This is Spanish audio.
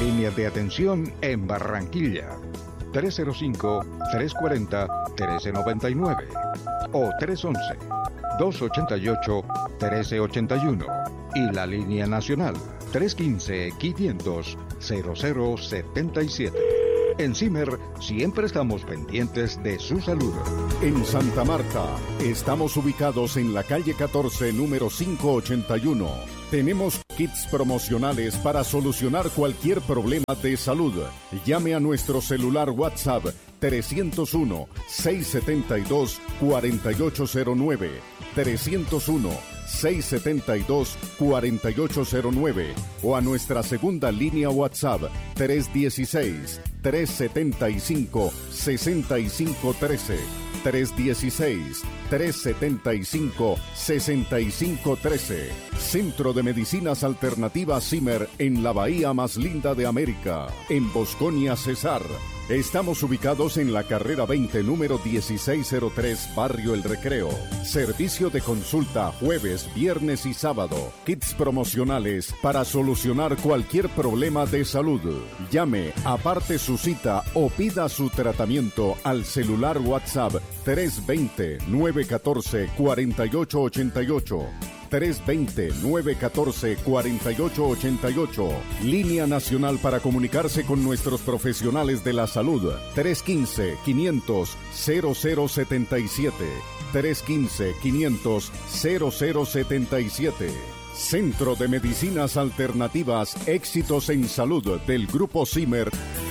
Línea de atención en Barranquilla. 305-340-1399 o 311-288-1381. Y la línea nacional 315-500-0077. En CIMER siempre estamos pendientes de su salud. En Santa Marta, estamos ubicados en la calle 14, número 581. Tenemos kits promocionales para solucionar cualquier problema de salud. Llame a nuestro celular WhatsApp 301-672-4809. 301-672-4809 o a nuestra segunda línea WhatsApp 316-375-6513. 316-375-6513. Centro de Medicinas Alternativas CIMER en la bahía más linda de América, en Bosconia, Cesar. Estamos ubicados en la carrera 20, número 1603, Barrio El Recreo. Servicio de consulta jueves, viernes y sábado. Kits promocionales para solucionar cualquier problema de salud. Llame, aparte su cita o pida su tratamiento al celular WhatsApp 320-914-4888. 320-914-4888. Línea nacional para comunicarse con nuestros profesionales de la salud. 315-500-0077. 315-500-0077. Centro de Medicinas Alternativas Éxitos en Salud del Grupo CIMER